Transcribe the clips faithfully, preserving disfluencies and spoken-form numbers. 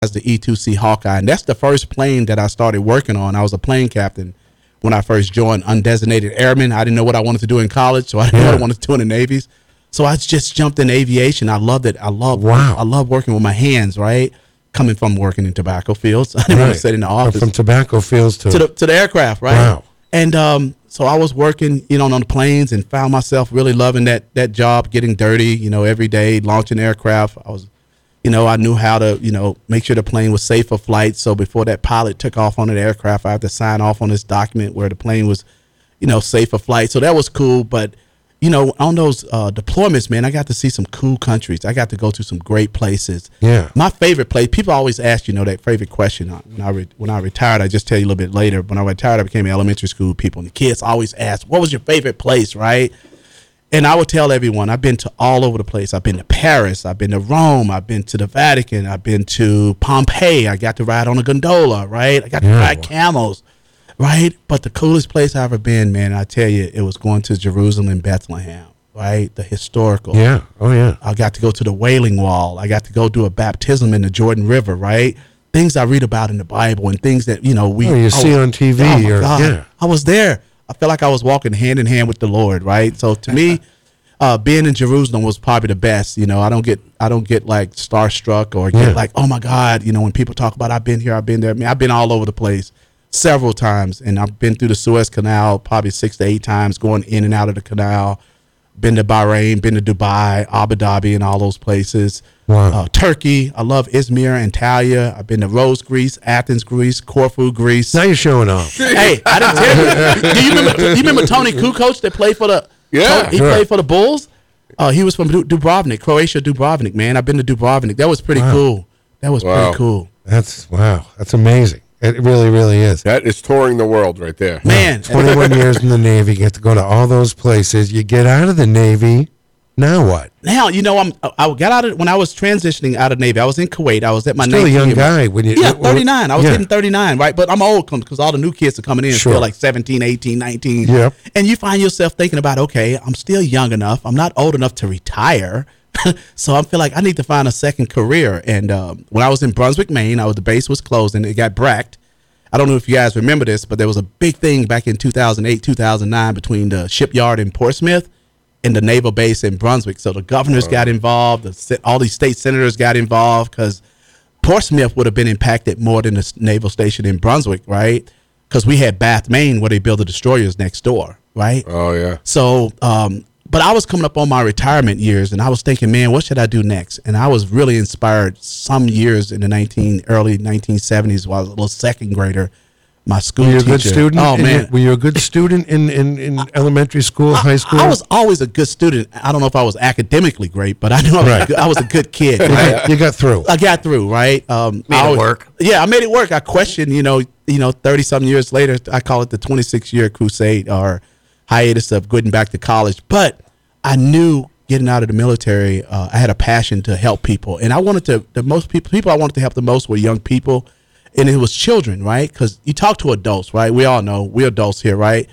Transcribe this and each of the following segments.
as the E two C Hawkeye, and that's the first plane that I started working on. I was a plane captain when I first joined undesignated airman. I didn't know what I wanted to do in college, so I didn't yeah. know what I wanted to do in the Navies. So I just jumped in aviation. I loved it. I love wow. I love working with my hands, right? Coming from working in tobacco fields. I didn't right. want to sit in the office. From tobacco fields to to the to the aircraft, right? Wow. And um, so I was working, you know, on the planes and found myself really loving that that job, getting dirty, you know, every day, launching aircraft. I was, you know, I knew how to, you know, make sure the plane was safe for flight. So before that pilot took off on the aircraft, I had to sign off on this document where the plane was, you know, safe for flight. So that was cool. But, you know, on those uh, deployments, man, I got to see some cool countries. I got to go to some great places. Yeah. My favorite place, people always ask, you know, that favorite question. When I re- when I retired, I just tell you a little bit later. When I retired, I became an elementary school people. And the kids always ask, what was your favorite place, right? And I would tell everyone, I've been to all over the place. I've been to Paris. I've been to Rome. I've been to the Vatican. I've been to Pompeii. I got to ride on a gondola, right? I got to Yeah. ride camels. Right, but the coolest place I ever been, man, I tell you, it was going to Jerusalem and Bethlehem, right? The historical. Yeah, oh yeah. I got to go to the Wailing Wall. I got to go do a baptism in the Jordan River, right? Things I read about in the Bible and things that, you know, we. Oh, you see on T V. Oh my or, God. Yeah. I was there. I felt like I was walking hand in hand with the Lord, right? So to me, uh, being in Jerusalem was probably the best. You know, I don't get, I don't get like starstruck or get Yeah. like, oh my God, you know, when people talk about I've been here, I've been there. I mean, I've been all over the place. Several times, and I've been through the Suez Canal probably six to eight times, going in and out of the canal. Been to Bahrain, been to Dubai, Abu Dhabi, and all those places. Wow. Uh, Turkey, I love Izmir, Antalya. I've been to Rhodes, Greece, Athens, Greece, Corfu, Greece. Now you're showing off. Hey, I didn't tell you. Do you remember? Do you remember Tony Kukoc that played for the? Yeah, he sure. played for the Bulls. Uh, he was from Du- Dubrovnik, Croatia, Dubrovnik. Man, I've been to Dubrovnik. That was pretty Wow. cool. That was Wow. pretty cool. That's wow. That's amazing. It really, really is. That is touring the world right there. Man, twenty-one years in the Navy, get to go to all those places. You get out of the Navy, now what? now you know I'm. I got out of when I was transitioning out of Navy. I was in Kuwait. I was at my Still a nineteen young year- guy when you. Yeah, thirty-nine. I was yeah. hitting thirty-nine, right? But I'm old because all the new kids are coming in Sure. still like seventeen, eighteen, nineteen. Yep. And you find yourself thinking about, okay, I'm still young enough. I'm not old enough to retire. So I feel like I need to find a second career. And um, when I was in Brunswick, Maine, I was the base was closed and it got bracked. I don't know if you guys remember this, but there was a big thing back in two thousand eight, two thousand nine between the shipyard in Portsmouth and the naval base in Brunswick. So the governors got involved. The, all these state senators got involved because Portsmouth would have been impacted more than the naval station in Brunswick, right? Because we had Bath, Maine, where they build the destroyers next door, right? Oh, yeah. So, um, but I was coming up on my retirement years, and I was thinking, man, what should I do next? And I was really inspired some years in the nineteen early nineteen seventies while I was a little second grader. My school Were you a teacher. good student? Oh in man, your- were you a good student in, in, in elementary school, high school? I was always a good student. I don't know if I was academically great, but I knew I was, Right. a, good, I was a good kid. You Right? got- you got through. I got through, right? Um, Made I it always- work. Yeah, I made it work. I questioned, you know, you know, thirty some years later, I call it the twenty-six year crusade or hiatus of getting back to college. But I knew getting out of the military, uh, I had a passion to help people, and I wanted to. The most people, people I wanted to help the most were young people, and it was children, right? Because you talk to adults, right? We all know we're adults here, right?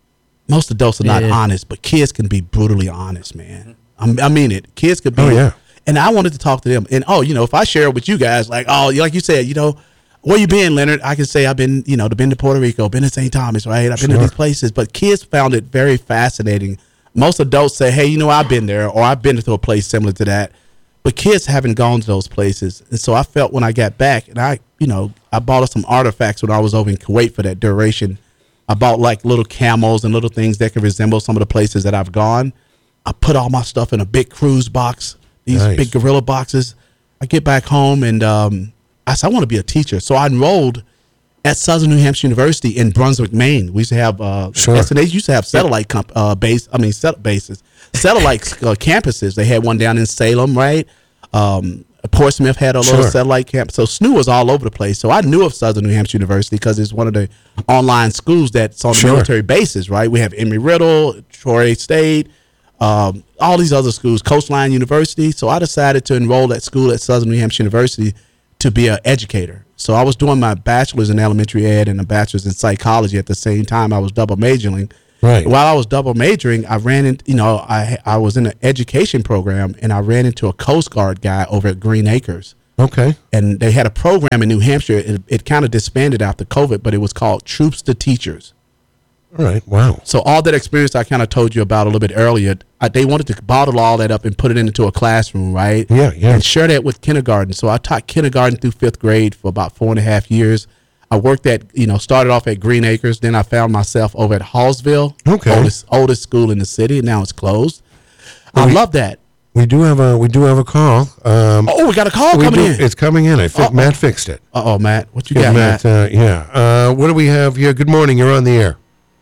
Most adults are not Yeah. honest, but kids can be brutally honest, man. I'm, I mean it. Kids could be. Oh, yeah. And I wanted to talk to them. And, oh, you know, if I share it with you guys, like, oh, like you said, you know, where you been, Leonard? I can say I've been, you know, been to Puerto Rico, been to Saint Thomas, right? I've been to Sure. these places. But kids found it very fascinating. Most adults say, hey, you know, I've been there, or I've been to a place similar to that. But kids haven't gone to those places. And so I felt when I got back, and I, you know, I bought us some artifacts when I was over in Kuwait for that duration. I bought like little camels and little things that can resemble some of the places that I've gone. I put all my stuff in a big cruise box, these Nice. big gorilla boxes. I get back home and um, I said, I want to be a teacher. So I enrolled at Southern New Hampshire University in Brunswick, Maine. We used to have, uh, Sure. S N A used to have satellite comp, uh, base, I mean, set bases, satellite uh, campuses. They had one down in Salem, right? Um, Portsmouth had a little Sure. satellite camp. So S N U was all over the place. So I knew of Southern New Hampshire University because it's one of the online schools that's on Sure. the military bases, right? We have Embry-Riddle, Troy State, um, all these other schools, Coastline University. So I decided to enroll at school at Southern New Hampshire University to be an educator. So I was doing my bachelor's in elementary ed and a bachelor's in psychology at the same time. I was double majoring. Right. While I was double majoring, I ran into, you know, I I was in an education program and I ran into a Coast Guard guy over at Green Acres. Okay. And they had a program in New Hampshire. It, it kind of disbanded after COVID, but it was called Troops to Teachers. All right. Wow. So all that experience I kind of told you about a little bit earlier, I, they wanted to bottle all that up and put it into a classroom, right? Yeah, yeah. And share that with kindergarten. So I taught kindergarten through fifth grade for about four and a half years. I worked at, you know, started off at Green Acres. Then I found myself over at Hallsville, Okay. oldest, oldest school in the city. Now it's closed. I we- love that. We do have a we do have a call. Um, Oh, we got a call we coming do- in. It's coming in. I think Uh-oh. Matt fixed it. Uh-oh, Matt. What you Give got, Matt, Matt? uh, yeah. Uh, what do we have here? Good morning. You're on the air.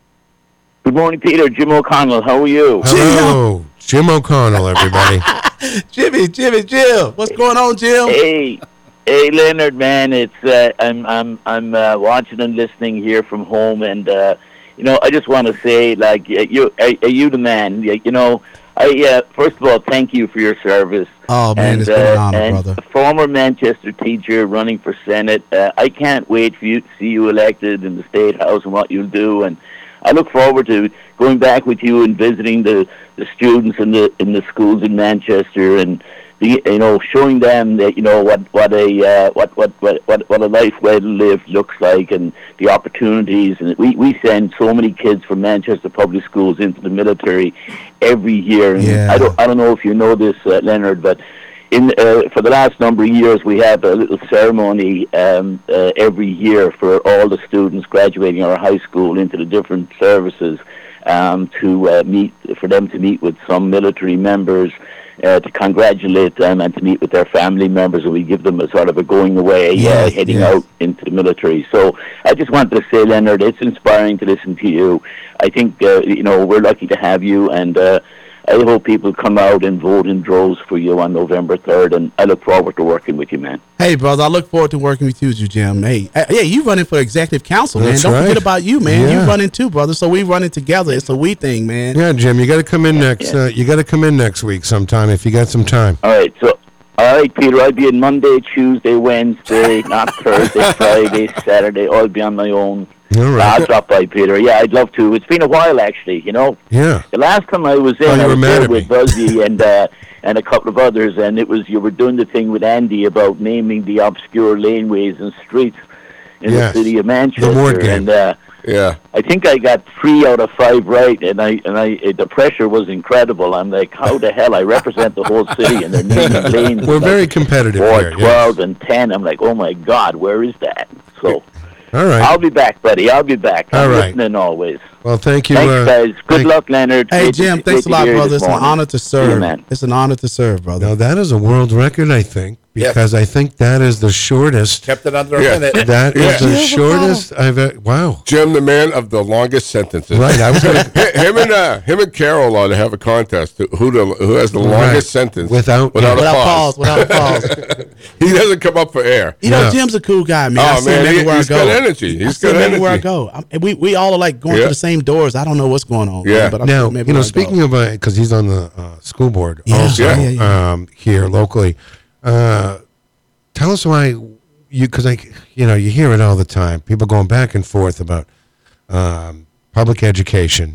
Good morning, Peter. Jim O'Connell. How are you? Hello, Jim O'Connell. Everybody. Jimmy, Jimmy, Jim. What's going on, Jim? Hey, hey, Leonard, man. It's uh, I'm I'm I'm uh, watching and listening here from home, and uh, you know, I just want to say, like, uh, you are, are you the man? You you know, I uh, first of all, thank you for your service. Oh, man, and, it's been an uh, honor, and brother. a former Manchester teacher running for Senate. Uh, I can't wait for you to see you elected in the State House and what you'll do. And I look forward to going back with you and visiting the, the students in the in the schools in Manchester and the, you know, showing them that, you know, what what a uh, what, what what what what a life well lived looks like, and the opportunities. And we, we send so many kids from Manchester public schools into the military every year. And Yeah. I don't I don't know if you know this, uh, Leonard, but in uh, for the last number of years, we have a little ceremony um, uh, every year for all the students graduating our high school into the different services, um, to uh, meet for them to meet with some military members, uh, to congratulate them and to meet with their family members, and we give them a sort of a going away, Yes, uh, heading yes. out into the military. So I just wanted to say, Leonard, it's inspiring to listen to you. I think uh, you know, we're lucky to have you, and uh, I hope people come out and vote in droves for you on November third, and I look forward to working with you, man. Hey, brother, I look forward to working with you, Jim. Hey, uh, yeah, you running for executive council, man. That's Don't right. forget about you, man. Yeah. You running too, brother. So we running together. It's a we thing, man. Yeah, Jim. You got to come in next. Yeah. Uh, you got to come in next week sometime if you got some time. All right, so, all right, Peter, I'll be in Monday, Tuesday, Wednesday, not Thursday, Friday, Saturday. I'll be on my own. All I'll right. drop by, Peter. Yeah, I'd love to. It's been a while, actually, you know. Yeah. The last time I was in, Oh, you I were was mad there at with me. Buzzy and uh, and a couple of others, and it was, you were doing the thing with Andy about naming the obscure laneways and streets in Yes. the city of Manchester. Moord game. And uh, Yeah. I think I got three out of five right, and I and I it, the pressure was incredible. I'm like, how the hell I represent the whole city, and they're naming lanes. We're like very competitive four, here. Yes. twelve, and ten. I'm like, oh my God, where is that? So All right. I'll be back, buddy. I'll be back. I'm All right. listening always. Well, thank you. Thanks, uh, guys. Good thank- luck, Leonard. Hey, Great to- Jim, great thanks a to lot, hear you brother. this It's an morning. honor to See you, serve. man. It's an honor to serve, brother. Now that is a world record, I think, Yes. because I think that is the shortest. Kept it under a Yeah. minute. That is Yeah. the Jim shortest I've. e- Wow. Jim, the man of the longest sentences. Right. I was gonna, Hi- Him and uh, him and Carol ought to have a contest. to- Who the, who has the longest Right. sentence Without- without, without a pause, pause? without a pause. He doesn't come up for air. You know, Yeah. Jim's a cool guy, man. I Oh see him man, he, everywhere he's I go. got energy. I He's see him got everywhere I energy. go. I'm, and we we all are like going Yeah. to the same doors. I don't know what's going on. man, Yeah. but I see now, him you everywhere know, I go. speaking of, because he's on the uh, school board Yeah. also Yeah, yeah, yeah. Um, here locally, uh, tell us why you, because I, you know, you hear it all the time. People going back and forth about um, public education.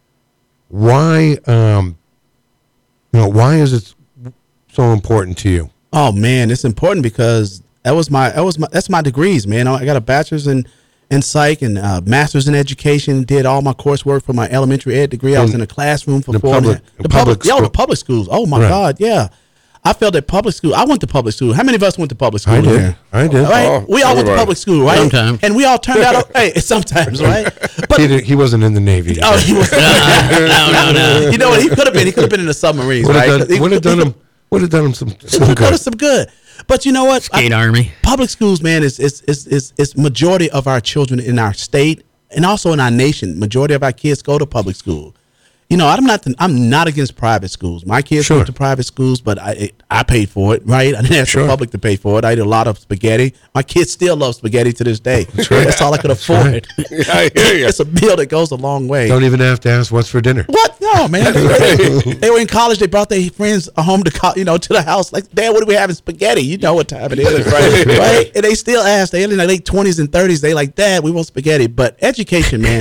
Why, um, you know, why is it so important to you? Oh man, it's important because that was my that was my that's my degrees, man. I got a bachelor's in in psych and uh, master's in education. Did all my coursework for my elementary ed degree. I was In in a classroom for the four and a public- half- the the public public, yeah, school. the public schools. Oh my Right. God, yeah. I felt at public school. I went to public school. How many of us went to public school? I did. here? I did. Right? Oh, we all went to everybody. public school, right? Sometimes. And we all turned out hey, sometimes, right? But He, did, he wasn't in the Navy. oh, he was. no, no, no. You know what? He could have been. He could have been in the submarines, would right? have done, He- would have done he- him. Would have done him some, It some would good. have some good. But you know what? Skate I- Army. Public schools, man, is is is is is majority of our children in our state and also in our nation. Majority of our kids go to public school. You know, I'm not I'm not against private schools. My kids Sure. went to private schools, but I it, I paid for it, right? I didn't ask Sure. the public to pay for it. I ate a lot of spaghetti. My kids still love spaghetti to this day. That's all I could afford. Yeah, I hear you. It's a meal that goes a long way. Don't even have to ask what's for dinner. What? No, man. They, they were in college. They brought their friends home to, co- you know, to the house. Like, Dad, what are we having? Spaghetti. You know what time it is, right? Right? And they still ask. They in their late twenties and thirties. They like, Dad, we want spaghetti. But education, man.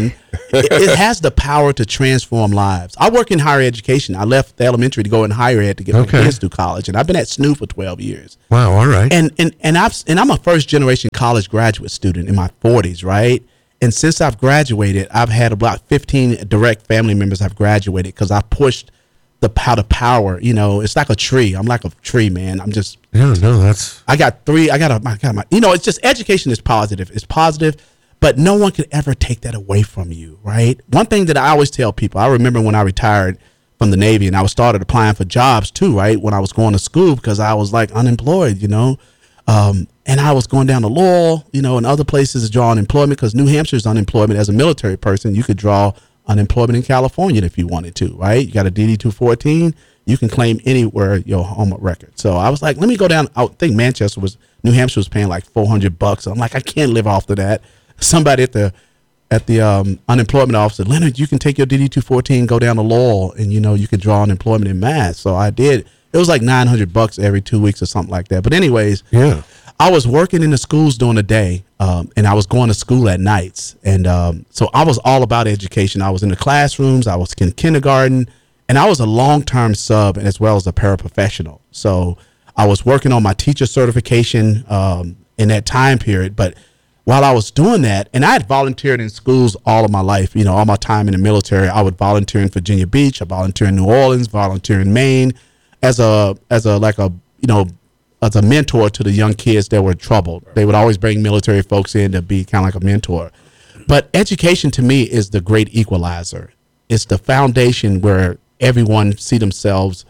it, it has the power to transform lives. I work in higher education. I left the elementary to go in higher ed to get Okay. my kids through college, and I've been at S N U for twelve years. Wow, all right. And and and I've and I'm a first generation college graduate student in my forties, right? And since I've graduated, I've had about fifteen direct family members I've graduated because I pushed the how the power. You know, it's like a tree. I'm like a tree, man. I'm just yeah, no, that's I got three. I got a. I got my. You know, it's just education is positive. It's positive, but no one could ever take that away from you, right? One thing that I always tell people. I remember when I retired from the Navy and I was started applying for jobs too, right? When I was going to school because I was like unemployed, you know, um, and I was going down to Laurel, you know, and other places to draw unemployment because New Hampshire's unemployment as a military person, you could draw unemployment in California if you wanted to, right? You got a D D two fourteen. You can claim anywhere your home record. So I was like, let me go down. I think Manchester was, New Hampshire was paying like four hundred bucks. I'm like, I can't live off of that. Somebody at the at the um, unemployment office said, Leonard, you can take your D D two fourteen, go down to Laurel, and you know you can draw unemployment in Mass. So I did. It was like nine hundred bucks every two weeks or something like that. But anyways, yeah. I was working in the schools during the day, um, and I was going to school at nights. And um, so I was all about education. I was in the classrooms. I was in kindergarten. And I was a long-term sub as well as a paraprofessional. So I was working on my teacher certification um, in that time period. But while I was doing that, and I had volunteered in schools all of my life, you know, all my time in the military, I would volunteer in Virginia Beach, I volunteer in New Orleans, volunteer in Maine as a, as a, like a, you know, as a mentor to the young kids that were troubled. They would always bring military folks in to be kind of like a mentor. But education to me is the great equalizer. It's the foundation where everyone see themselves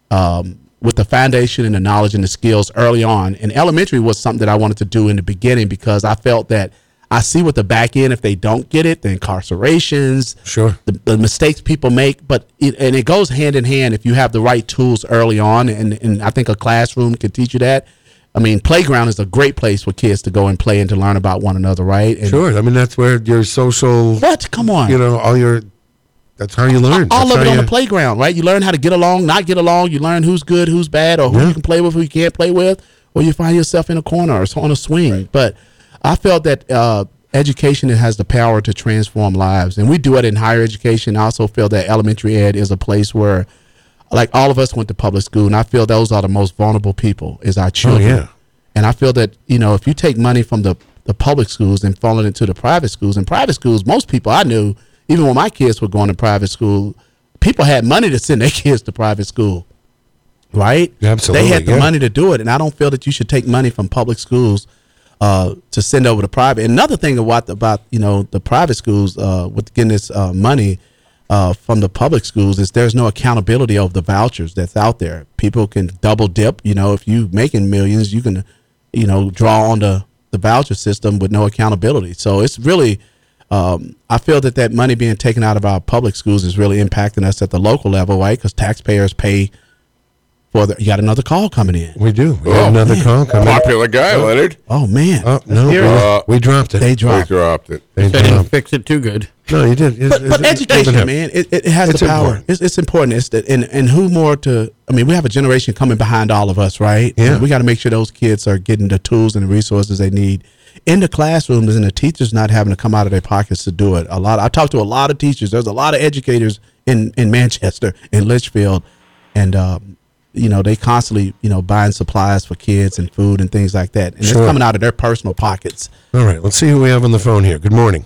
um, with the foundation and the knowledge and the skills early on. And elementary was something that I wanted to do in the beginning because I felt that I see what the back end, if they don't get it, the incarcerations, Sure. the, the mistakes people make. But it, and it goes hand in hand if you have the right tools early on. And, and I think a classroom can teach you that. I mean, playground is a great place for kids to go and play and to learn about one another, right? And Sure. I mean, that's where your social, what? Come on. you know, all your, that's how you learn. All That's of it how on you- the playground, right? You learn how to get along, not get along. You learn who's good, who's bad, or who Yeah. you can play with, who you can't play with, or you find yourself in a corner or on a swing. Right. But I felt that uh, education has the power to transform lives, and we do it in higher education. I also feel that elementary ed is a place where, like, all of us went to public school, and I feel those are the most vulnerable people is our children. Oh, yeah. And I feel that, you know, if you take money from the, the public schools and funnel it into the private schools, and private schools, most people I knew, even when my kids were going to private school, people had money to send their kids to private school, right? Absolutely, They had the yeah. money to do it. And I don't feel that you should take money from public schools uh, to send over to private. And another thing about, about you know, the private schools uh, with getting this uh, money uh, from the public schools is there's no accountability of the vouchers that's out there. People can double dip. You know, if you making millions, you can, you know, draw on the, the voucher system with no accountability. So it's really, um, I feel that that money being taken out of our public schools is really impacting us at the local level, right? Because taxpayers pay for the, you got another call coming in. We do. We Oh, got another man. call coming. Popular guy, Leonard. Oh, man. Oh, no, hear we, it. Uh, we dropped it. They They dropped. dropped it. They I didn't dropped. fix it too good. No, you did. It's- But, but it's- education, it's- man, it, it has It's the power. important. It's, it's important. It's the, and, and who more to, I mean, we have a generation coming behind all of us, right? Yeah. And we got to make sure those kids are getting the tools and the resources they need in the classrooms and the teachers not having to come out of their pockets to do it. A lot. I talked to a lot of teachers. There's a lot of educators in, in Manchester, in Litchfield, and, um, you know, they constantly, you know, buying supplies for kids and food and things like that. And Sure. it's coming out of their personal pockets. All right, let's see who we have on the phone here. Good morning.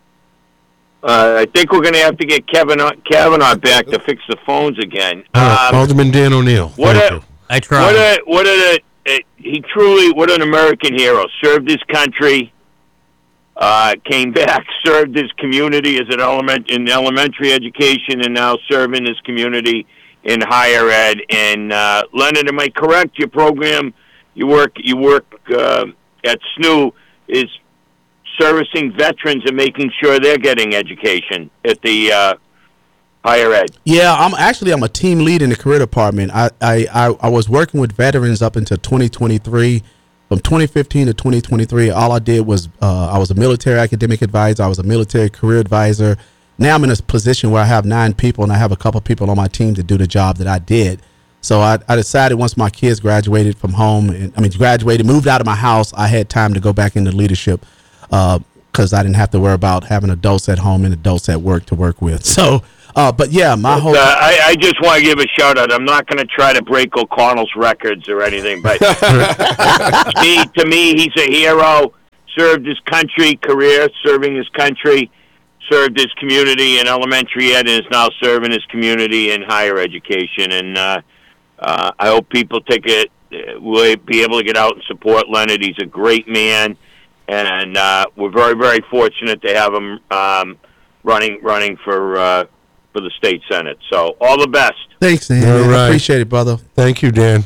Uh, I think we're going to have to get Kevin Kavanaugh back to fix the phones again. All right, Um, Alderman Dan O'Neill. what Thank a- you. I tried. what a what a uh, he truly what an American hero. Served his country, uh, came back, served his community as an element in elementary education, and now serving his community in higher ed. And uh, Leonard, am I correct? Your program, you work you work uh, at S N U is servicing veterans and making sure they're getting education at the uh, higher ed. Yeah, I'm actually I'm a team lead in the career department. I I, I, I was working with veterans up until twenty twenty-three. From twenty fifteen to twenty twenty-three, all I did was uh, I was a military academic advisor. I was a military career advisor. Now I'm in a position where I have nine people, and I have a couple people on my team to do the job that I did. So I, I decided once my kids graduated from home, and I mean graduated, moved out of my house, I had time to go back into leadership. Because because I didn't have to worry about having adults at home and adults at work to work with. So, uh, but yeah, my whole. Uh, I, I just want to give a shout out. I'm not going to try to break O'Connell's records or anything, but me, to me, he's a hero. Served his country, career serving his country, served his community in elementary ed, and is now serving his community in higher education. And uh, uh, I hope people take it, will be able to get out and support Leonard. He's a great man, and uh, we're very, very fortunate to have him um, running running for uh, for the state senate. So all the best. Thanks, Dan. All man. right. I appreciate it, brother. Thank you, Dan.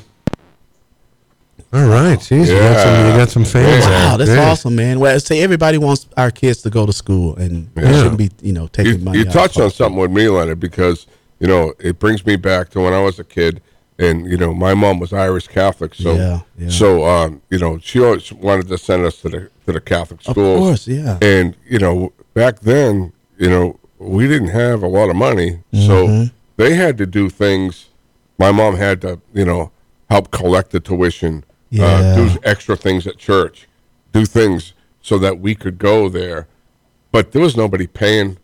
All right, jeez, you, got some, you got some fans. Wow, there. that's Yeah. awesome, man. Well, say everybody wants our kids to go to school, and Yeah. they shouldn't be, you know, taking You, money. you out touched of on something with me, Leonard, because you know it brings me back to when I was a kid, and you know my mom was Irish Catholic, so Yeah, yeah. so um, you know she always wanted to send us to the to the Catholic Of schools. course, yeah. And you know back then, you know we didn't have a lot of money, Mm-hmm. so they had to do things. My mom had to, you know, help collect the tuition. Yeah. Uh, do extra things at church, do things so that we could go there. But there was nobody paying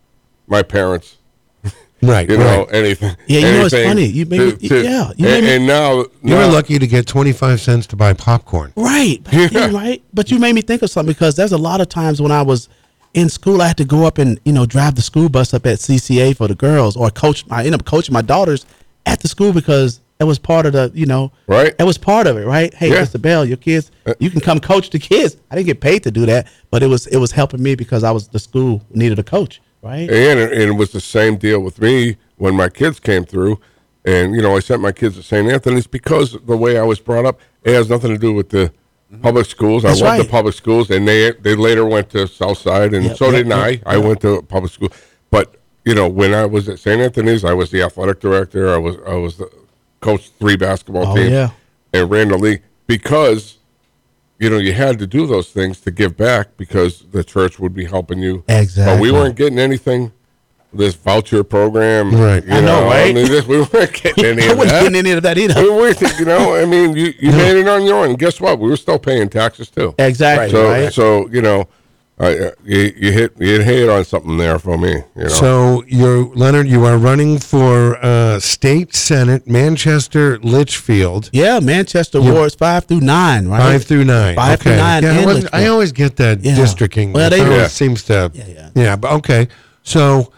my parents, Right, you know, right. anything. Yeah, you know, it's anything funny. You made me- to- to- yeah, you and, made me- and now, You now were lucky to get twenty-five cents to buy popcorn. Right. But, yeah, right. But you made me think of something, because there's a lot of times when I was in school, I had to go up and, you know, drive the school bus up at C C A for the girls, or coach. I ended up coaching my daughters at the school because it was part of the, you know, Right. It was part of it, right? Hey, Yeah. Mister Bell, your kids, you can come coach the kids. I didn't get paid to do that, but it was it was helping me because I was the school needed a coach, right? And it, and it was the same deal with me when my kids came through. And, you know, I sent my kids to Saint Anthony's because the way I was brought up, it has nothing to do with the public schools. That's I went right. to public schools, and they they later went to Southside, and Yep, so yep, did yep, I. yep. I went to public school. But, you know, when I was at Saint Anthony's, I was the athletic director. I was I was the coached three basketball Oh, teams yeah. and ran the league because, you know, you had to do those things to give back because the church would be helping you. But Exactly. we weren't getting anything. This voucher program, Right. You I know, right? mean, this, we weren't getting any I of wasn't that. getting any of that either. We weren't, you know, I mean, you, you made it on your own. And guess what? We were still paying taxes too. Exactly, So, right? so you know, I, uh, you, you hit you hit on something there for me. You know, So you're Leonard. You are running for uh, state senate, Manchester Litchfield, Yeah, Manchester wards five through nine, right? five through nine. Five okay. through nine Yeah, I, and wasn't- I Litchfield. always get that Yeah. districting. Well, they- It always Yeah. seems to. Yeah, yeah. Yeah, but okay. So.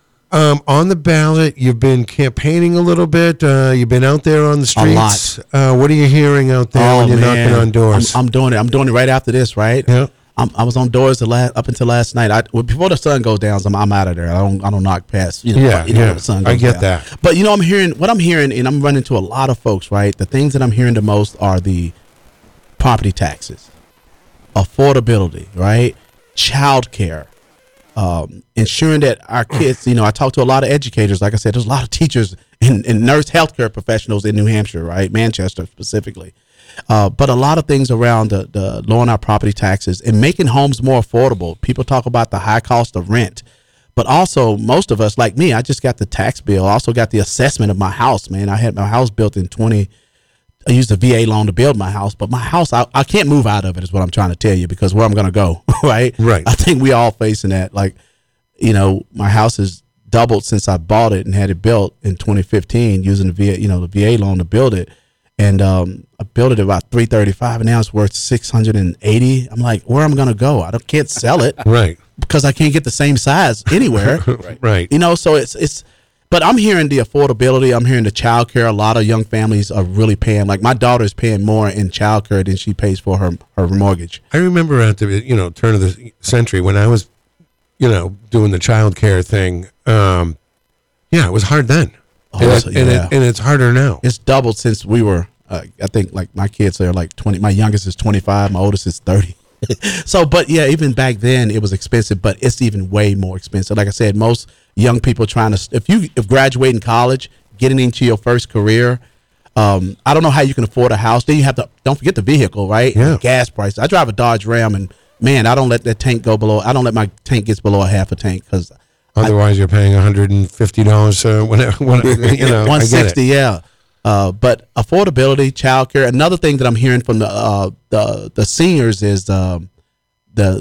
Um, on the ballot, you've been campaigning a little bit. Uh, you've been out there on the A lot. streets. Uh, what are you hearing out there when you're knocking on doors? I'm, I'm doing it. I'm doing it right after this, right? Yeah. I'm, I was on doors the last, up until last night. I, well, before the sun goes down, I'm, I'm out of there. I don't I don't knock past. You know, Yeah, you know, yeah. when the sun I goes get down. that. But you know, I'm hearing what I'm hearing, and I'm running into a lot of folks. Right, the things that I'm hearing the most are the property taxes, affordability, right, child care. Um, ensuring that our kids, you know, I talk to a lot of educators. Like I said, there's a lot of teachers and, and nurse healthcare professionals in New Hampshire, right? Manchester specifically. Uh, but a lot of things around the, the lowering our property taxes and making homes more affordable. People talk about the high cost of rent, but also most of us, like me, I just got the tax bill. I also got the assessment of my house, man. I had my house built in twenty. I used a V A loan to build my house, but my house, I, I can't move out of it is what I'm trying to tell you, because where I'm going to go, right? Right. I think we all facing that. Like, you know, my house has doubled since I bought it and had it built in twenty fifteen using the V A, you know, the V A loan to build it. And um, I built it about three thirty-five, and now it's worth six hundred eighty. I'm like, where am I going to go? I don't, can't sell it right. because I can't get the same size anywhere. Right. You know, so it's it's. But I'm hearing the affordability. I'm hearing the child care. A lot of young families are really paying. Like my daughter's paying more in child care than she pays for her her mortgage. I remember at the you know turn of the century when I was, you know, doing the child care thing. Um, yeah, it was hard then, Oh, and, so, it, and, yeah. it, and it's harder now. It's doubled since we were. Uh, I think like my kids are like twenty. My youngest is twenty-five. My oldest is thirty. So, but yeah, even back then it was expensive, but it's even way more expensive. Like I said, most young people trying to, if you if graduating college, getting into your first career, um, I don't know how you can afford a house. Then you have to, don't forget the vehicle, right? Yeah. And gas prices. I drive a Dodge Ram, and man, I don't let that tank go below. I don't let my tank get below a half a tank because Otherwise, you're paying one hundred and fifty dollars. Uh, whenever, when, you know, one I get sixty, it. yeah. Uh, but affordability, childcare. Another thing that I'm hearing from the uh, the the seniors is um, the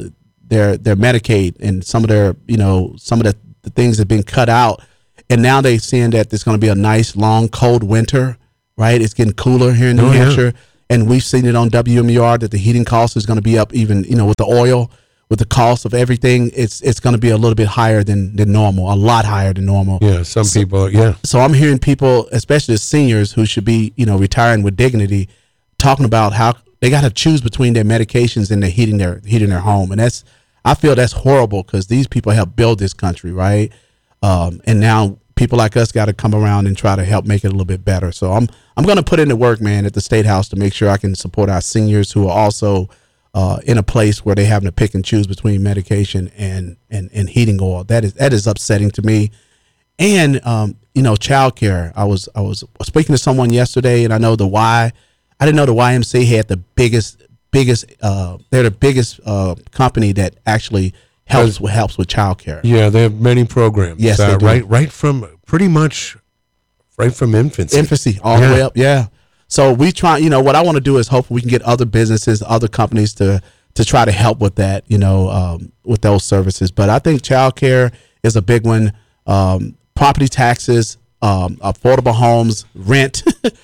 their their Medicaid and some of their you know some of the, the things that have been cut out, and now they're seeing that there's going to be a nice long cold winter, right? It's getting cooler here in New Oh, yeah. Hampshire, and we've seen it on W M U R that the heating cost is going to be up even you know with the oil, with the cost of everything, it's it's going to be a little bit higher than than normal, a lot higher than normal. Yeah, some So- people, yeah. So I'm hearing people, especially the seniors who should be, you know, retiring with dignity, talking about how they got to choose between their medications and their heating their heating their home, and that's I feel that's horrible because these people helped build this country, right? Um, and now people like us got to come around and try to help make it a little bit better. So I'm I'm going to put in the work, man, at the State House to make sure I can support our seniors who are also uh, in a place where they having to pick and choose between medication and and and heating oil. That is that is upsetting to me. And um, you know, childcare. I was I was speaking to someone yesterday, and I know the Y. I didn't know the Y M C A had the biggest biggest. Uh, they're the biggest uh, company that actually helps with helps with childcare. Yeah, they have many programs. Yes, uh, they do. right, right from pretty much right from infancy. Infancy all Yeah. the way up. Yeah. So we try. You know, what I want to do is hopefully we can get other businesses, other companies to to try to help with that. You know, um, with those services. But I think childcare is a big one. Um, property taxes, um, affordable homes, rent.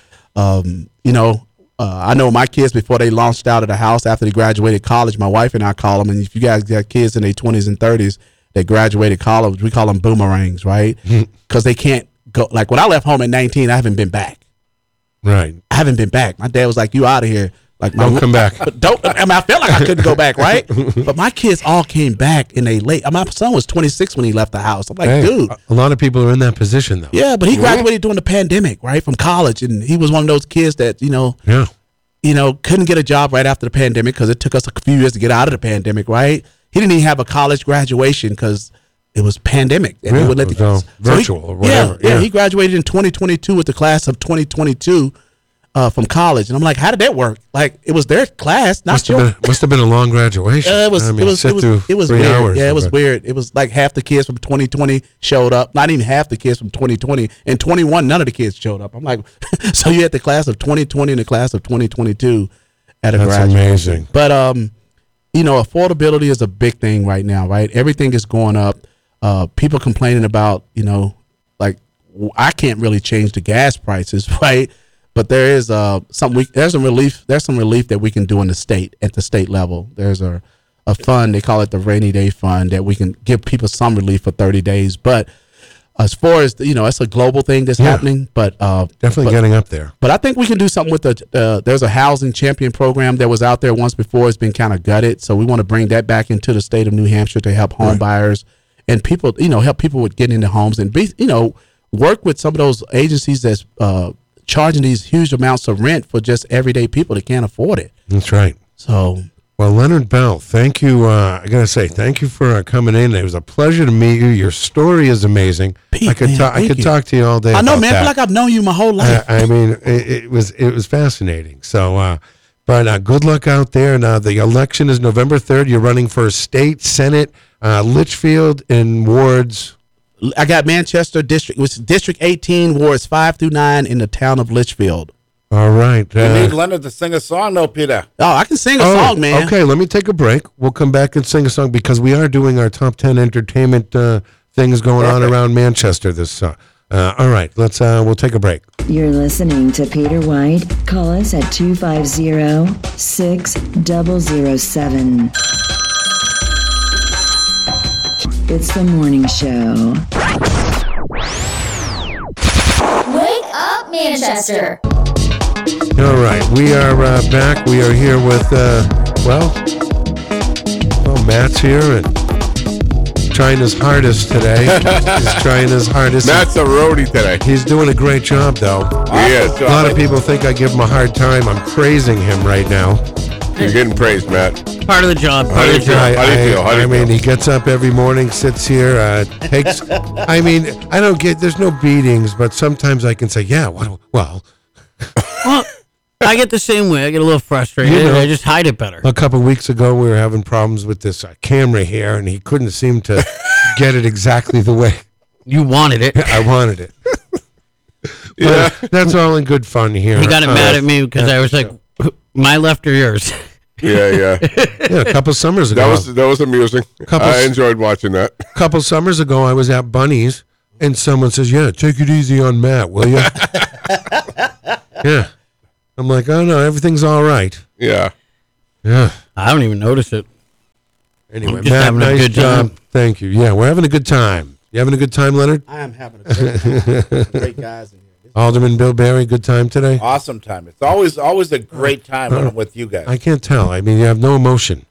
um, you know, uh, I know my kids before they launched out of the house after they graduated college. My wife and I call them, and if you guys got kids in their twenties and thirties that graduated college, we call them boomerangs, right? Because they can't go. Like when I left home at nineteen, I haven't been back. Right. I haven't been back. My dad was like, "You out of here." Like, my, Don't come back. But don't. I mean, I felt like I couldn't go back, right? But my kids all came back in they late. My son was twenty-six when he left the house. I'm like, Hey, dude. a- a lot of people are in that position though. Yeah, but he graduated during the pandemic, right, from college, and he was one of those kids that you know, Yeah. you know, couldn't get a job right after the pandemic because it took us a few years to get out of the pandemic, right? He didn't even have a college graduation because it was pandemic, and Yeah, they would let it the, was all so he- virtual or whatever, Yeah, yeah, yeah. he graduated in twenty twenty-two with the class of twenty twenty-two uh, from college, and I'm like, how did that work? Like, it was their class, not Must have your. been must have been a long graduation. Uh, it was. I mean, it was. sit It was. through It was three weird. hours Yeah, it of was weird. It was like half the kids from twenty twenty showed up. Not even half the kids from twenty twenty. And twenty-one, none of the kids showed up. I'm like, so you had the class of twenty twenty and the class of twenty twenty-two at a That's graduation. amazing. But um, you know, affordability is a big thing right now, right? Everything is going up. Uh, people complaining about, you know, like w- I can't really change the gas prices, right? But there is uh some we there's some relief there's some relief that we can do in the state at the state level. There's a a fund, they call it the rainy day fund, that we can give people some relief for thirty days. But as far as you know, it's a global thing that's Yeah. happening. But uh, Definitely but, getting up there. but I think we can do something with the. Uh, there's a housing champion program that was out there once before. It's been kind of gutted, so we want to bring that back into the state of New Hampshire to help home Right. buyers and people. You know, help people with getting into homes and be. You know, work with some of those agencies that's uh, charging these huge amounts of rent for just everyday people that can't afford it. That's right. So Well, Leonard Bell, thank you. Uh, I gotta say, thank you for uh, coming in. It was a pleasure to meet you. Your story is amazing. Pete, I could man, talk. I thank could you. talk to you all day. I know, about man. I that. feel like I've known you my whole life. I, I mean, it, it was it was fascinating. So, uh, but uh, good luck out there. And uh, the election is November third. You're running for state senate, uh, Litchfield, and wards. I got Manchester district, which is District eighteen, wards five through nine in the town of Litchfield. All right. We uh, need Leonard to sing a song, though, Peter. Oh, I can sing a Oh, song, man. okay, let me take a break. We'll come back and sing a song because we are doing our top ten entertainment uh, things going on Perfect. around Manchester this uh, uh all right, let's uh we'll take a break. You're listening to Peter White. Call us at two five zero, six zero zero seven. It's the morning show. Wake up, Manchester. All right, we are uh, back. We are here with uh well well Matt's here and trying his hardest today. He's trying his hardest. Matt's a roadie today. He's doing a great job though. He is. A lot of people think I give him a hard time. I'm praising him right now. You're getting praised, Matt. Part of the job. How Part do of you the feel? job. How do you feel? How do you I mean, feel? he gets up every morning, sits here, uh, takes. I mean, I don't get. There's no beatings, but sometimes I can say, yeah, well, well. Well, I get the same way. I get a little frustrated. You know. I just hide it better. A couple of weeks ago, we were having problems with this uh, camera here, and he couldn't seem to get it exactly the way You wanted it. I wanted it. But Yeah. that's all in good fun here. He got Uh, mad at me because I was like, "My left or yours?" Yeah, yeah. Yeah, a couple summers ago. That was that was amusing. Couple I s- enjoyed watching that. A couple summers ago, I was at Bunny's, and someone says, "Yeah, take it easy on Matt, will you?" Yeah. I'm like, "Oh no, everything's all right." Yeah. Yeah. I don't even notice it. Anyway, I'm just Matt, having a nice good job. time. Thank you. Yeah, we're having a good time. You having a good time, Leonard? I am having a great time. Great guys in here. Alderman Bill Barry, good time today? Awesome time. It's always always a great time when I'm with you guys. I can't tell. I mean, you have no emotion.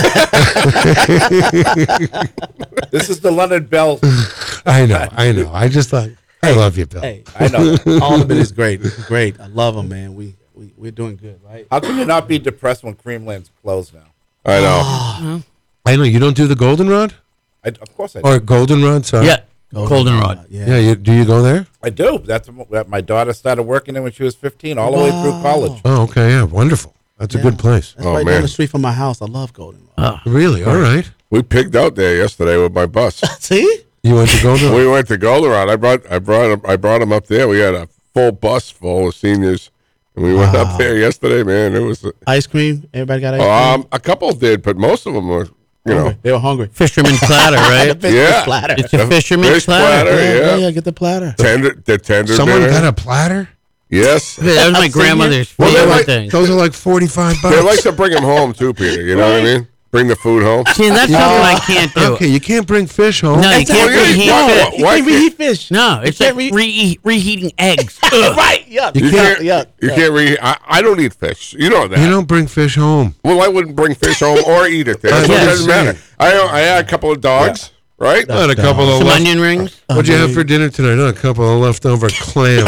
This is the Leonard Bell. I know. I know. I just thought, I love you, Bill. Hey, I know. all of it is great. Great. I love them, man. We, we, we're doing good, right? How can you not be depressed when Creamland's closed now? I know. I know. You don't do the Goldenrod? I, of course I do. Or Goldenrod, sorry. Yeah, Goldenrod. Yeah. Yeah, you, do you go there? I do. That's what my daughter started working there when she was fifteen, all the way through college. Oh, okay. Yeah, wonderful. That's a Yeah. good place. That's Oh, right man. down the street from my house. I love Golden. Really? All right. We pigged out there yesterday with my bus. See? You went to Goldenrod? We went to Goldenrod. I brought I brought him I brought him up there. We had a full bus full of seniors, and we went up there yesterday. Man, it was Ice cream. Everybody got ice cream. um a couple did, but most of them were you know Hungry. They were hungry. Fisherman's platter, right? Fish Yeah. platter. It's a fisherman's fish platter. platter. yeah, Yeah, yeah, get the platter. tender the tender. Someone dinner. got a platter? yes. That was my Senior? grandmother's Well, favorite they're like- thing. Those are like forty-five bucks. They like to bring them home too, Peter. You know what I mean? Bring the food home. See, that's something I can't do. Okay, you can't bring fish home. No, you Exactly. can't Well, yeah, reheat no, fish. You Why can't can't- reheat fish. No, it's can't like re- re- reheating eggs. Right. Yeah. You yeah, can't. yeah, you yeah. can't re. I, I don't eat fish. You know that. You don't bring fish home. Well, I wouldn't bring fish home or eat it there. I So it was doesn't saying. matter. I I had a couple of dogs, right? I had a couple of Some left- onion rings. What'd you have for dinner tonight? Oh, a couple of leftover clams.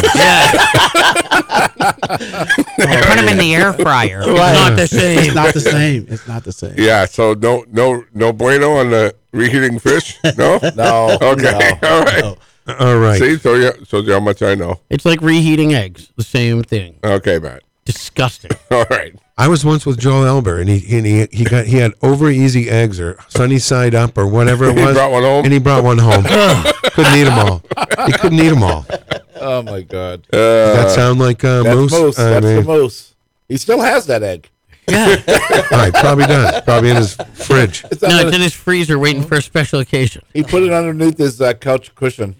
Yeah. Put them in the air fryer. It's Right. not the same. It's not the same. It's not the same. Yeah. So no no no bueno on the reheating fish. No. No. Okay. No. All right. No. All right. See, so you so you how much I know. It's like reheating eggs. The same thing. Okay, Matt. Disgusting. All right. I was once with Joel Elber, and he and he, he got he had over easy eggs or sunny side up or whatever it He was. brought one home? and he brought one home. Couldn't eat them all. He couldn't eat them all. Oh my God. Does that sound like uh, That's moose? moose. I That's mean, the moose. He still has that egg. Yeah. all right, probably does. Probably in his fridge. It's No, under- it's in his freezer waiting for a special occasion. he put it underneath his uh, couch cushion.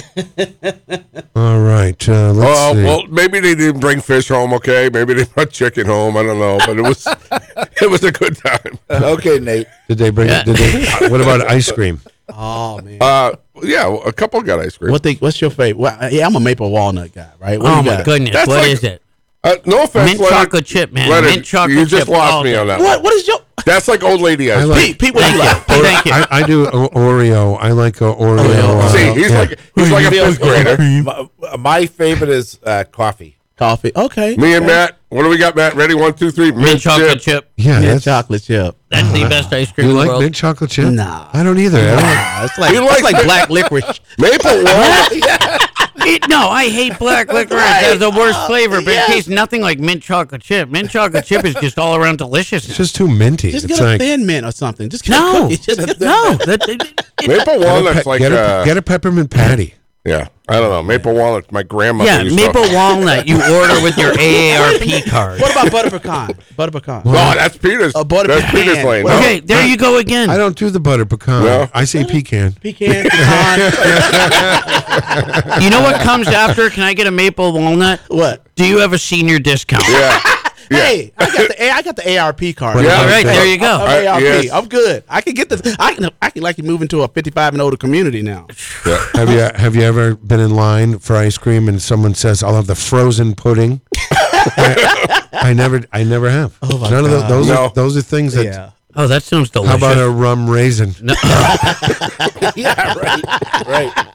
All right, uh, let's Oh see. well, maybe they didn't bring fish home. Okay, maybe they brought chicken home. I don't know, but it was it was a good time. Okay, Nate. Did they bring? Did they? What about ice cream? Oh man. Uh, yeah, a couple got ice cream. what they? What's your favorite? Well, yeah, I'm a maple walnut guy, right? What Oh do you my got? goodness. That's What is like- it? Uh, no offense, Mint Leonard. chocolate chip, man. Leonard, Mint chocolate you just chip lost all me day. on that. What? What is your? That's like old lady ice I cream. like- Pete, Pete, what do you like? Thank you. I, I do o- Oreo. I like a Oreo. uh, See, he's yeah. like he's like a fifth grader. My, my favorite is uh, coffee. Coffee. Okay. Me and Matt. What do we got, Matt? Ready? One, two, three. Mint chocolate chip. Yeah, Yeah, that's, chocolate chip. That's the best ice cream you in the like world. mint chocolate chip? Nah. I don't either. I don't, Ah, it's like He it's likes like it. black licorice. Maple walnut. It- no, I hate black licorice. It has the worst flavor, but it tastes nothing like mint chocolate chip. Mint chocolate chip is just all around delicious. it's just too minty. Just it's get a like thin mint or something. Just get No. a cookie. Just get No, that, it, it- Maple get a, walnut's pe- like get, a, uh, get a peppermint patty. yeah. I don't know. Maple walnut. My grandmother. yeah, used maple to, walnut you order with your A A R P card. What about butter pecan? Butter pecan. Oh, that's Peter's. A butter that's pecan. Peter's lane. Well, No. Okay, there you go again. I don't do the butter pecan. No? I say pecan. Pecan, pecan. You know what comes after? Can I get a maple walnut? What? Do you have a senior discount? Yeah. Yeah. Hey, I got the A- I got the A R P card. Yeah. All right, there you I'm go. I- A R P. yes. I'm good. I can get the. I can. I can like you move into a fifty-five and older community now. Yeah. Have you have you ever been in line for ice cream and someone says, "I'll have the frozen pudding"? I, I never I never have. Oh, my None of God. those. Those No. are those are things that. Yeah. Oh, that sounds delicious. How about a rum raisin? Yeah, right. Right.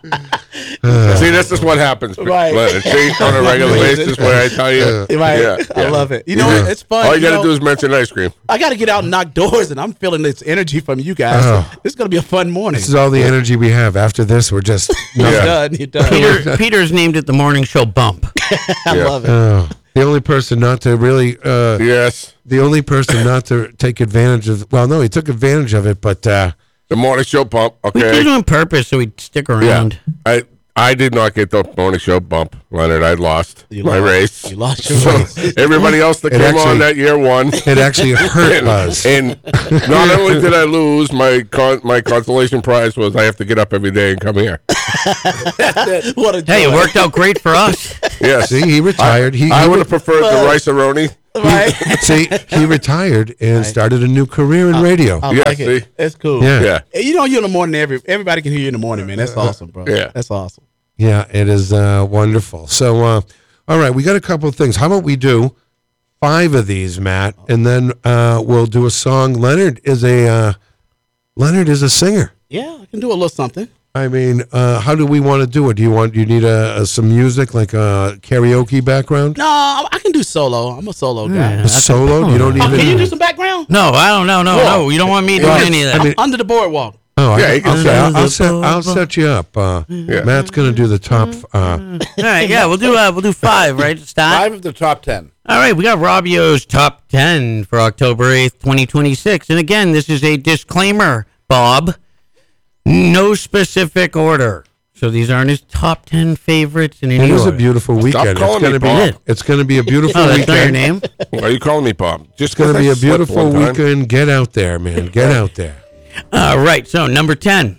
See, this is what happens. Right. Leonard. See, on a regular basis, where I tell you. Right. Yeah, I yeah. love it. You know, Yeah. what? It's fun. All you got to know, do is mention ice cream. I got to get out and knock doors, and I'm feeling this energy from you guys. Oh. This is gonna be a fun morning. This is all the energy we have. After this, we're just. You're Yeah. done. You're done. Peter, Peter's named it the morning show bump. I Yeah. love it. Oh, the only person not to really. Uh, Yes. The only person not to take advantage of. Well, no, he took advantage of it, but. Uh, The morning show pump. We did Okay. it on purpose so we'd stick Yeah. around. I I did not get the morning show bump, Leonard. I lost You my lost. race. You lost your So race. everybody else that It came actually- on that year won. It actually hurt and, Buzz. and not only did I lose, my con- my consolation prize was I have to get up every day and come here. What a Hey, it joy. worked out great for us. Yes. See, he retired. He, I he would have preferred the rice-a-roni. Right? See, he retired and started a new career in radio. I Yeah, like it. see? It's cool. Yeah. Yeah. Hey, you know, you in the morning. Every everybody can hear you in the morning, man. That's awesome, bro. Yeah. That's awesome. Yeah, it is uh, wonderful. So, uh, all right, we got a couple of things. How about we do five of these, Matt, and then uh, we'll do a song. Leonard is a uh, Leonard is a singer. Yeah, I can do a little something. I mean, uh, how do we want to do it? Do you want you need a, a some music like a karaoke background? No, I can do solo. I'm a solo guy. A solo? You don't Oh, even. can you do some background? No, I don't know. No, no. You don't want me doing Well, any of that. I mean- Under the boardwalk. Oh, Yeah, I, you can I'll, say- set, I'll, I'll set. I'll set you up. Uh, Yeah. Matt's gonna do the top. Uh, All right, yeah, we'll do uh, we'll do five, right? to Start. Five of the top ten. All right, we got Robbio's top ten for October eighth, twenty twenty-six. And again, this is a disclaimer, Bob. No specific order. So these aren't his top ten favorites in any it is a order. beautiful weekend. It's calling me gonna be. Bob. It's gonna be a beautiful Oh, that's not your weekend. name? Why are you calling me Bob? Just It's gonna 'cause be I a slept beautiful one time. weekend. Get out there, man. Get out there. All right, so number ten.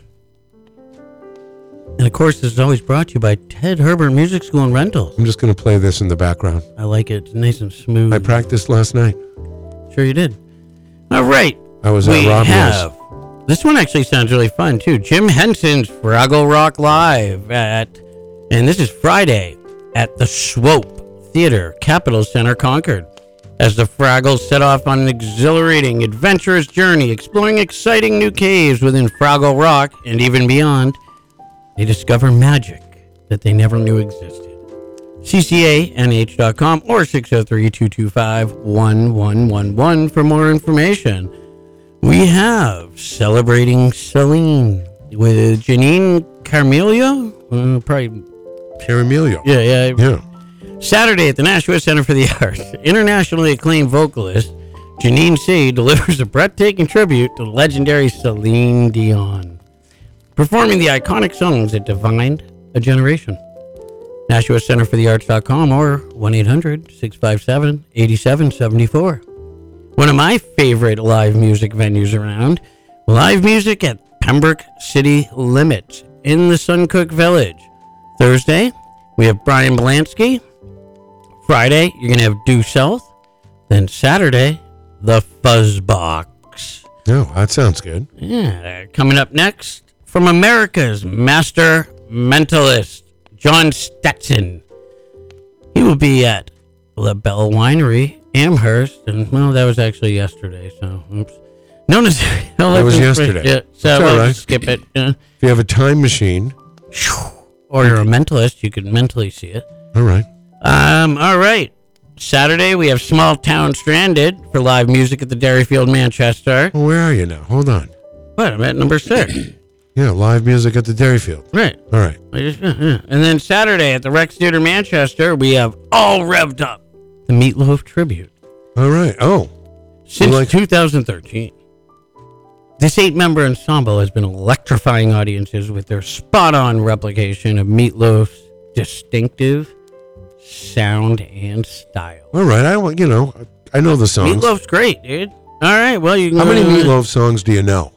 And of course, this is always brought to you by Ted Herbert Music School and Rentals. I'm just gonna play this in the background. I like it. It's nice and smooth. I practiced last night. Sure you did. All right. I was we at Rob have. This one actually sounds really fun, too. Jim Henson's Fraggle Rock Live at, and this is Friday, at the Swope Theater, Capitol Center, Concord. As the Fraggles set off on an exhilarating, adventurous journey, exploring exciting new caves within Fraggle Rock and even beyond, they discover magic that they never knew existed. C C A N H dot com or six oh three, two two five, one one one one for more information. We have Celebrating Celine with Janine Carmelio. Uh, probably, Caramelio. yeah, yeah. Yeah. Saturday at the Nashua Center for the Arts, internationally acclaimed vocalist Janine C. delivers a breathtaking tribute to legendary Celine Dion, performing the iconic songs that defined a generation. Nashua Center for the Arts dot com or one eight hundred, six five seven, eight seven seven four. One of my favorite live music venues around, live music at Pembroke City Limits in the Suncook Village. Thursday, we have Brian Belansky. Friday, you're going to have Due South. Then Saturday, the Fuzzbox. Oh, that sounds good. Yeah, coming up next, from America's Master Mentalist, John Stetson. He will be at La Belle Winery, Amherst, and well, that was actually yesterday, so oops. Known as That was yesterday. Yeah, so That's all we'll right. skip it. Yeah. If you have a time machine, Or you're a mentalist, you can mentally see it. all right. Um, all right. Saturday, we have Small Town Stranded for live music at the Dairyfield, Manchester. Well, where are you now? Hold on. What? I'm at number six. Yeah, live music at the Dairyfield. Right. All right. I just- yeah, yeah. And then Saturday at the Rex Theater, Manchester, we have All Revved Up, the Meatloaf tribute. All right. Oh, Since like- two thousand thirteen, this eight-member ensemble has been electrifying audiences with their spot-on replication of Meatloaf's distinctive sound and style. all right. I want you know. I know the songs. Meatloaf's great, dude. All right, well, you can How go many to Meatloaf songs do you know?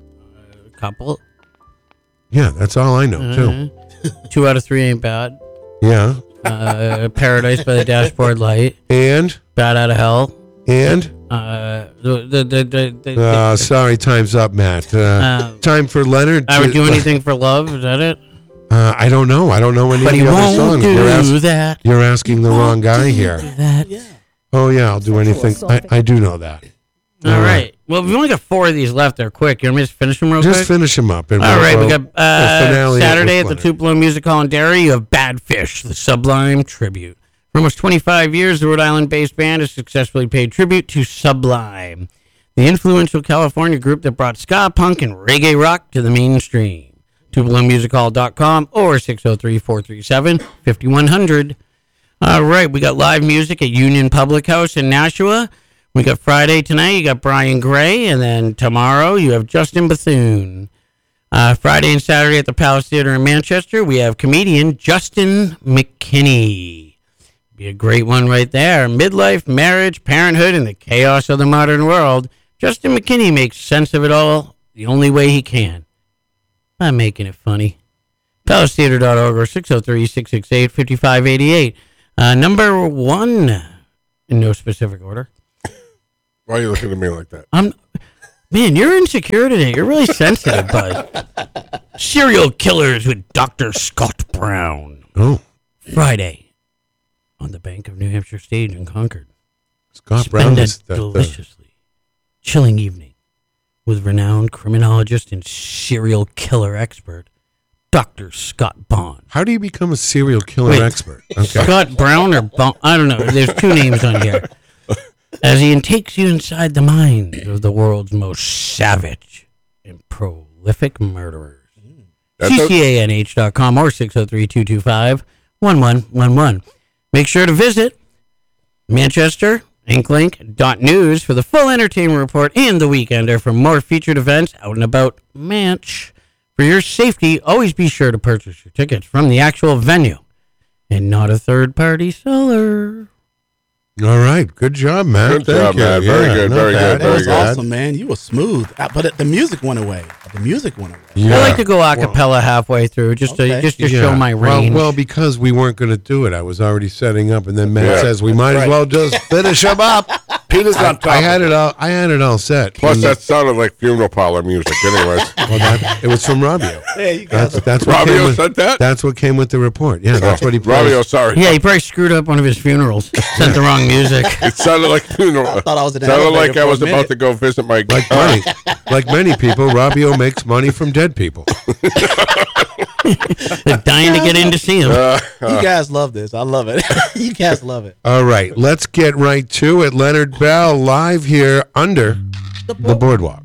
A couple. Yeah, that's all I know too. Uh, two out of three ain't bad. Yeah. Uh, Paradise by the Dashboard Light. And Bad Out of Hell. and Uh, the the the, the, the, uh, sorry, time's up, Matt. Uh, Uh, time for Leonard. I would to- do anything for love. Is that it? Uh, I don't know. I don't know any But of he the other won't songs. do You're, ask- that. you're asking the wrong guy here. That. Oh yeah, I'll do anything. I, I do know that. All right. Well, we've only got four of these left. They're quick. You want me to just finish them real Just quick? finish them up. And All we'll- right, we we'll- got we'll uh, finale it Saturday at with the Leonard. Tupelo Music Hall in Derry. You have Bad Fish, the Sublime tribute. For almost twenty-five years, the Rhode Island-based band has successfully paid tribute to Sublime, the influential California group that brought ska, punk, and reggae rock to the mainstream. Tupelo Music Hall dot com or six oh three, four three seven, five one zero zero. All right, we got live music at Union Public House in Nashua. We got Friday tonight, you got Brian Gray, and then tomorrow you have Justin Bethune. Uh, Friday and Saturday at the Palace Theater in Manchester, we have comedian Justin McKinney. Be a great one right there. Midlife, marriage, parenthood, and the chaos of the modern world. Justin McKinney makes sense of it all the only way he can. By making it funny. palace theater dot org or six oh three, six six eight, five five eight eight. Uh, number one, in no specific order. Why are you looking at me like that? I'm, man, you're insecure today. You're really sensitive, bud. Serial killers with Doctor Scott Brown. Oh. Friday on the bank of New Hampshire stage in Concord. Scott Spend Brown a is that, uh, deliciously chilling evening with renowned criminologist and serial killer expert, Doctor Scott Bond. How do you become a serial killer Wait, expert? Okay. Scott Brown or Bond? I don't know. There's two names on here. As he takes you inside the minds of the world's most savage and prolific murderers. That's C C A N H dot com or six oh three, two two five, one one one one. Make sure to visit Manchester Inklink dot news for the full entertainment report and the Weekender for more featured events out and about Manch. For your safety, always be sure to purchase your tickets from the actual venue and not a third-party seller. All right. Good job, man. Good Thank job, you. man. Very Yeah, good, not very bad, good, That very was not bad. awesome, man. You were smooth. Uh, But it, the music went away. The music went away. Yeah. I like to go a cappella halfway through just to Okay. just to Yeah. show my well, range. well, because we weren't going to do it. I was already setting up, and then Matt Yeah. says we might as right. well just finish them up. Peter's on top. I had it all. I had it all set. Plus, And- that sounded like funeral parlor music. Anyways, well, that, it was from Robbio. Yeah, you guys. That's that's what came Robbio with, said that. That's what came with the report. Yeah, that's what he plays. Robbio, sorry. yeah, he probably screwed up one of his funerals. Sent the wrong music. It sounded like funeral. I thought I was in an sounded elevator like for I a was about minute. to go visit my. Like many, like many people, Robbio makes money from dead people. They're dying to get in to see him. You guys love this. I love it. You guys love it. All right, let's get right to it. Leonard Bell live here under the boardwalk.